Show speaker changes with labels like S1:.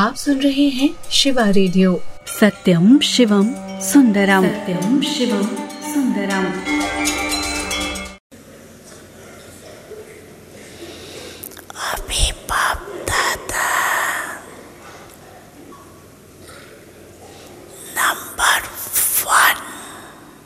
S1: आप सुन रहे हैं शिवा रेडियो।
S2: सत्यम शिवम सुंदरम, सत्यम शिवम सुंदरम।
S1: अभी